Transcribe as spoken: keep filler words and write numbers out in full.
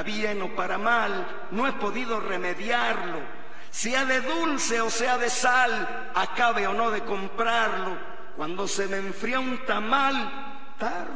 bien o para mal, no he podido remediarlo. Sea de dulce o sea de sal, acabe o no de comprarlo. Cuando se me enfría un tamal, tardo